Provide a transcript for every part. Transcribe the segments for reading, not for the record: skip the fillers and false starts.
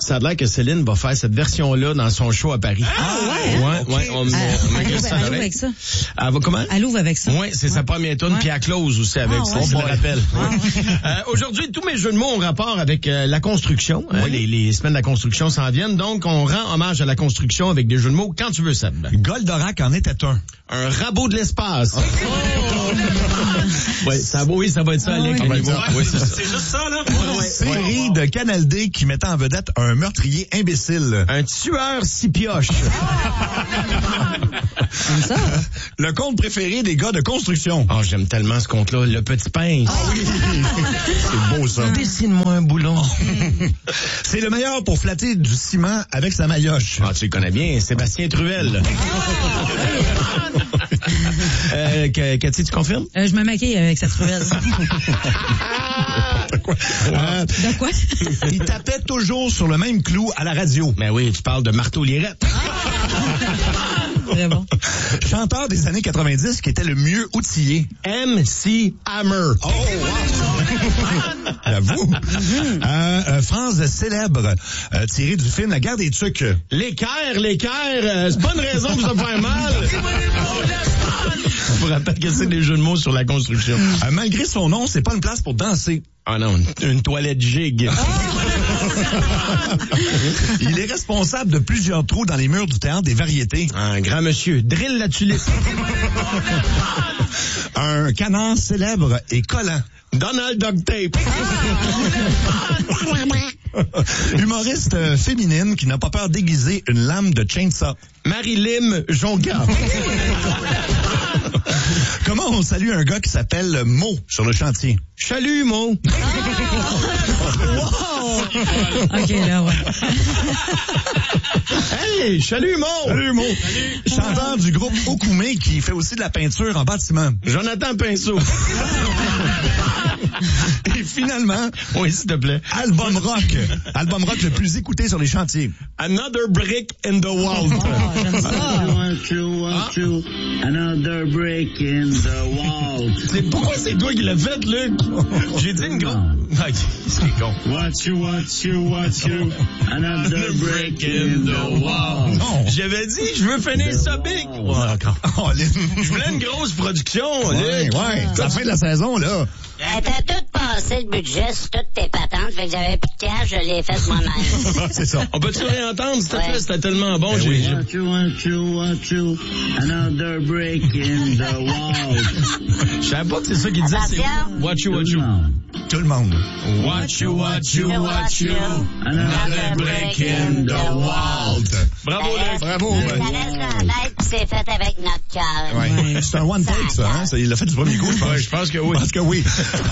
Ça a l'air que Céline va faire cette version-là dans son show à Paris. Ouais. On Elle ouvre avec ça. Elle va comment? Elle ouvre avec ça. Oui, c'est sa première tune, puis elle close aussi avec ça, je me rappelle. Aujourd'hui, tous mes jeux de mots ont rapport avec la construction. Les semaines de la construction s'en viennent, donc on rend hommage à la construction avec des jeux de mots quand tu veux, Seb. Goldorak en était un. Un rabot de l'espace. Ça va être ça, Alex. C'est juste ça, là. Série de Canal D qui mettait en vedette un meurtrier imbécile. Un tueur six pioches. Comme ça. Le conte préféré des gars de construction. Oh, j'aime tellement ce conte-là. Le petit pince. Oui. C'est beau, ça. Dessine-moi un boulon. C'est le meilleur pour flatter du ciment avec sa maillotche. Ah, tu le connais bien, Sébastien Truvel. Cathy, tu confirmes? Je me maquille avec cette truelle. De quoi? Il tapait toujours sur le même clou à la radio. Ben oui, tu parles de Marteau Lirette. Très bon. Chanteur des années 90 qui était le mieux outillé. MC Hammer. Oh, wow! J'avoue. Phrase célèbre tirée du film La guerre des tucs. L'équerre, c'est pas une raison pour se faire mal. Je vous rappelle que c'est des jeux de mots sur la construction. Malgré son nom, c'est pas une place pour danser. Ah non, une toilette gigue. Il est responsable de plusieurs trous dans les murs du théâtre des variétés. Un grand monsieur, drill la tulipe. Un canard célèbre et collant. Donald Duct Tape. Humoriste féminine qui n'a pas peur d'aiguiser une lame de chainsaw. Marie-Lim Jonca. Comment on salue un gars qui s'appelle Mo sur le chantier? Salut, Mo. OK, là, ouais. Hey, salut, Mo. Salut, Mo. Chanteur du groupe Okoumé qui fait aussi de la peinture en bâtiment. Jonathan Pinceau. Et finalement, oui, s'il te plaît. album rock le plus écouté sur les chantiers. Another brick in the wall. J'aime ça. Another brick in the wall. C'est pourquoi c'est toi qui l'as fait, Luc? J'ai dit une grosse... Ok, c'est con. Watch you. Another brick in the wall. Non. J'avais dit, je veux finir ça big. Ouais, encore. Oh, Je voulais une grosse production, ouais, Luc. c'est la fin de la saison, là. T'as tout passé le budget sur toutes tes patentes, fait que j'avais plus de cash, je l'ai fait moi-même. C'est ça. On peut-tu réentendre, s'il te plaît? Ouais. C'était tellement bon. Ben oui. Watch you. Another brick in the wall. Je savais pas que c'est ça qu'il disait. C'est Attention. Watch you. Tout le monde. Watch you. Another brick in the wall. Bravo, Luc. Bravo. Ça reste dans la tête, pis c'est fait avec notre cœur. Ouais. C'est un one take, ça, hein? Il l'a fait du premier coup, je pense. Ouais, je pense que oui. Je pense que oui.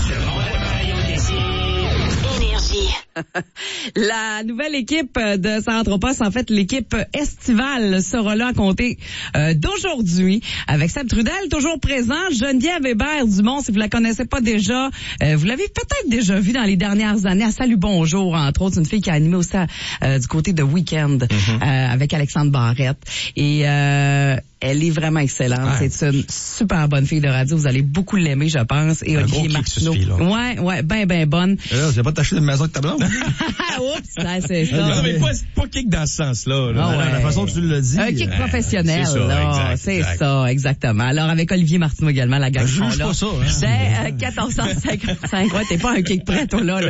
Énergie. La nouvelle équipe de Centropost, en fait, l'équipe estivale sera là à compter d'aujourd'hui avec Seb Trudel, toujours présent. Geneviève Hébert-Dumont, si vous la connaissez pas déjà, vous l'avez peut-être déjà vue dans les dernières années à Salut Bonjour, entre autres, une fille qui a animé aussi du côté de Weekend avec Alexandre Barrette. Et elle est vraiment excellente. Ouais. C'est une super bonne fille de radio. Vous allez beaucoup l'aimer, je pense. Et Un Olivier gros kick, Martineau. cette fille-là. Ouais, ben bonne. Là, j'ai pas t'acheter une maison avec ta blonde. Oups, là, c'est ça. Non, mais pas kick dans ce sens-là. Là. Ah ouais. La façon que tu l'as dit. Un kick professionnel, c'est ça, là. exact, C'est exact. ça, exactement. Alors, avec Olivier Martineau également, la gang Je sont juge là. pas ça, hein. C'est 1455. Ouais, t'es pas un kick prêt, toi, là.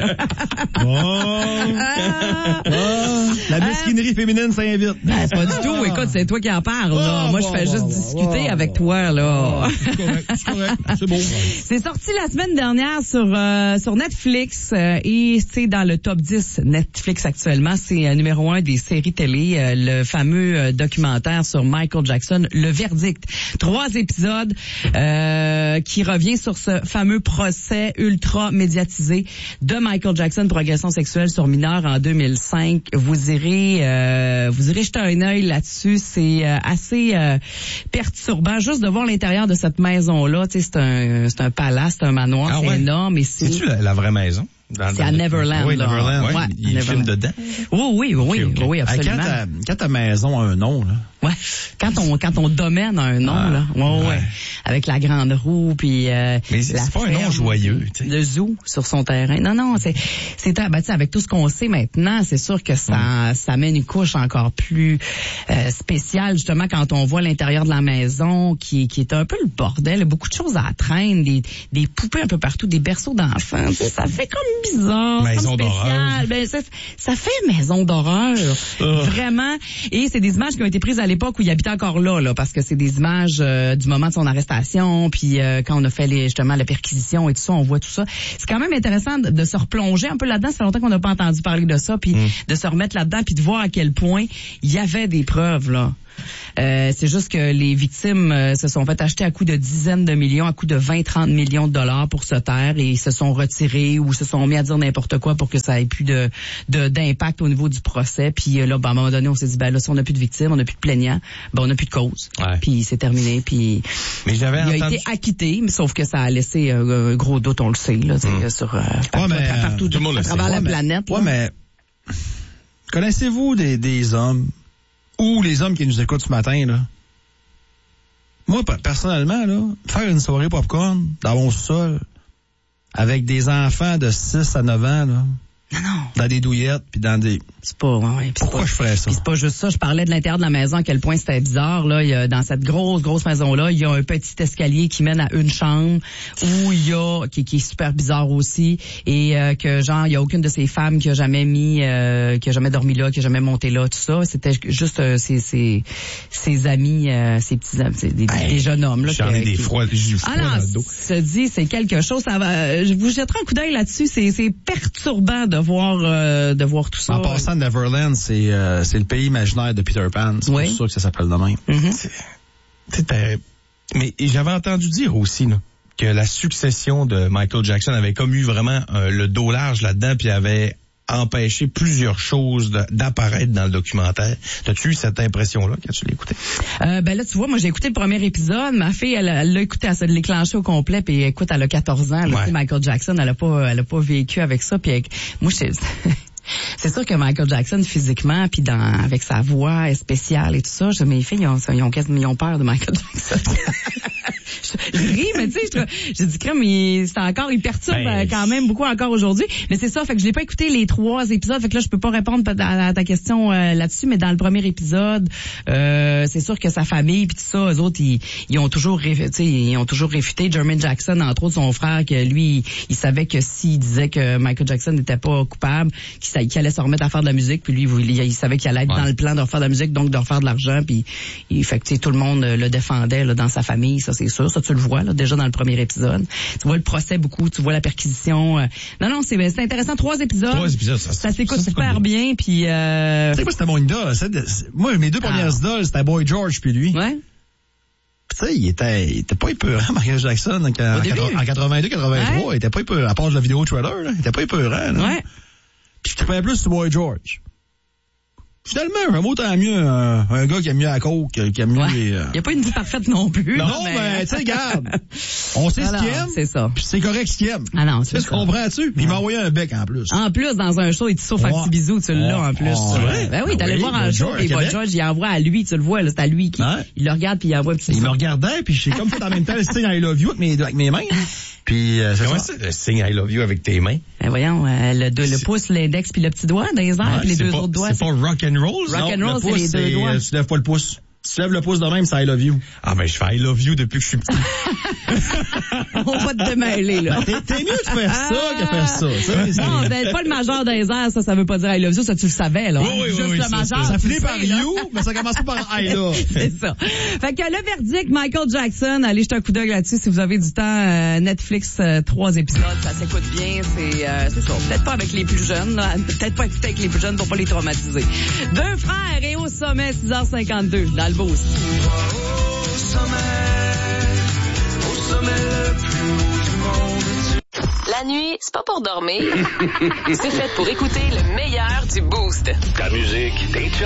La mesquinerie féminine s'invite. Ben, pas du tout. Écoute, c'est toi qui en parles, là. Moi, je fais juste discuter avec toi, là. C'est correct. C'est beau. C'est sorti la semaine dernière sur Netflix et c'est dans le top 10 Netflix actuellement. C'est numéro 1 des séries télé, le fameux documentaire sur Michael Jackson, Le Verdict. 3 épisodes qui revient sur ce fameux procès ultra médiatisé de Michael Jackson pour agression sexuelle sur mineur en 2005. Vous irez jeter un œil là-dessus. C'est assez perturbant juste de voir l'intérieur de cette maison-là. Tu sais, c'est un palace, c'est un manoir, c'est énorme. Et C'est-tu la vraie maison? C'est à Neverland. Oui, là. Neverland. Ouais, il filme dedans. Oui, Ok. absolument. Quand ta maison a un nom, là, Ouais. Quand on domine un nom, là. Ouais. Avec la grande roue, puis mais c'est pas un nom joyeux, tu sais. Le zoo sur son terrain. Non, c'est avec tout ce qu'on sait maintenant, c'est sûr que ça met une couche encore plus spéciale, justement, quand on voit l'intérieur de la maison, qui est un peu le bordel. Il y a beaucoup de choses à traîne, des poupées un peu partout, des berceaux d'enfants. Ça fait comme bizarre. Maison comme d'horreur. Ben, ça fait maison d'horreur. Vraiment. Et c'est des images qui ont été prises à l'époque où il habitait encore là, parce que c'est des images du moment de son arrestation, puis quand on a fait justement la perquisition et tout ça, on voit tout ça. C'est quand même intéressant de se replonger un peu là-dedans. Ça fait longtemps qu'on n'a pas entendu parler de ça, puis de se remettre là-dedans, puis de voir à quel point il y avait des preuves, là. C'est juste que les victimes se sont fait acheter à coût de dizaines de millions, à coût de 20-30 millions de dollars pour se taire, et ils se sont retirés ou se sont mis à dire n'importe quoi pour que ça ait plus d'impact au niveau du procès. Puis là, à un moment donné, on s'est dit, là, si on n'a plus de victimes, on n'a plus de plaignants, on n'a plus de cause. Ouais. Puis c'est terminé. Puis il a été acquitté, mais sauf que ça a laissé un gros doute, on le sait, là, sur partout à travers la planète. Ouais, mais connaissez-vous des hommes ou les hommes qui nous écoutent ce matin, là? Moi, personnellement, là, faire une soirée popcorn dans mon sol avec des enfants de 6 à 9 ans, là. Non. Dans des douillettes, puis dans des... C'est pas... Pourquoi je ferais ça? Puis c'est pas juste ça. Je parlais de l'intérieur de la maison, à quel point c'était bizarre. Là, il y a, dans cette grosse maison-là, il y a un petit escalier qui mène à une chambre où il y a... qui est super bizarre aussi. Et que, genre, il y a aucune de ces femmes qui a jamais qui a jamais dormi là, qui a jamais monté là, tout ça. C'était juste ses amis, ses petits amis, des jeunes hommes. Là, j'en ai des froids dans le dos. Se dit, c'est quelque chose. Ça va. Je vous jetterai un coup d'œil là-dessus. C'est perturbant de voir tout ça. En passant, Neverland, c'est le pays imaginaire de Peter Pan. C'est pour ça que ça s'appelle de même. Mais j'avais entendu dire aussi là, que la succession de Michael Jackson avait comme eu vraiment le dos large là-dedans, puis avait empêché plusieurs choses d'apparaître dans le documentaire. T'as-tu eu cette impression-là quand tu l'as écouté? Là, tu vois, moi, j'ai écouté le premier épisode. Ma fille, elle l'a écouté, elle s'est déclenchée au complet, puis écoute, elle a 14 ans. Là, Michael Jackson, elle a pas vécu avec ça. Puis moi, c'est sûr que Michael Jackson, physiquement, puis avec sa voix spéciale et tout ça, mes filles, ils ont peur de Michael Jackson. Je ris, mais tu sais, j'ai dit, crème, il perturbe quand même beaucoup encore aujourd'hui. Mais c'est ça, fait que je l'ai pas écouté les 3 épisodes, fait que là, je peux pas répondre à ta question là-dessus, mais dans le premier épisode, c'est sûr que sa famille puis tout ça, eux autres, ils ont toujours réfuté Jermaine Jackson, entre autres son frère, que lui, il savait que s'il disait que Michael Jackson n'était pas coupable, qu'il allait se remettre à faire de la musique, puis lui, il savait qu'il allait être dans le plan de refaire de la musique, donc de refaire de l'argent, puis fait que tout le monde le défendait là, dans sa famille, ça c'est sûr. Ça, tu le vois là, déjà dans le premier épisode. Tu vois le procès beaucoup, tu vois la perquisition. Non, c'est intéressant. 3 épisodes. Ça s'écoute super bien. Puis, tu sais quoi, c'était mon idole. Moi, mes 2 premières idoles, c'était Boy George puis lui. Ouais. Tu sais, il était pas épeurant, Michael Jackson, en 82-83. Il était pas épeurant. À part de la vidéo trailer, là, il était pas épeurant. Là. Ouais. Puis je te parlais plus sur Boy George. Finalement, un mot tant mieux un gars qui aime mieux la coke, qui aime mieux les... Il n'y a pas une vie parfaite non plus. Non, mais tu sais, regarde, on sait ce qu'il aime, c'est ça. Puis c'est correct ce qu'il aime. Ah non, c'est ça. Tu comprends-tu? Puis il m'a envoyé un bec en plus. En plus, dans un show, il te souffle un petit bisou, tu l'as en plus. Ben oui, t'allais voir un show, puis Boy George, il envoie à lui, tu le vois, là, c'est à lui qui... Il le regarde, puis il envoie un petit bisou. Il me regardait, puis j'ai comme fait en même temps le signe I love you avec mes mains. Puis comment ça, le signe I love you avec tes mains? Ben voyons, le pouce, l'index puis le petit doigt dans les airs, puis les 2 autres doigts. C'est pas rock and roll? Rock and roll, c'est les 2 doigts. Tu lèves pas le pouce. Si tu lèves le pouce de même, c'est I love you. Ah ben je fais I love you depuis que je suis petit. On va te démêler, là. T'es mieux de faire ça que faire ça. Non, pas le majeur des airs, ça veut pas dire I love you, ça tu le savais, là. Oui, juste le majeur. Ça finit par you, mais ça commence pas par I love. C'est ça. Fait que le verdict, Michael Jackson, allez jeter un coup d'œil là-dessus si vous avez du temps. Netflix, 3 épisodes, ça s'écoute bien. C'est ça. Peut-être pas avec les plus jeunes, là. Peut-être pas écouter avec les plus jeunes pour pas les traumatiser. 2 frères et au sommet, 6h52, dans le Boost. Au sommet le plus haut du monde. La nuit, c'est pas pour dormir. C'est fait pour écouter le meilleur du Boost. Ta musique, tes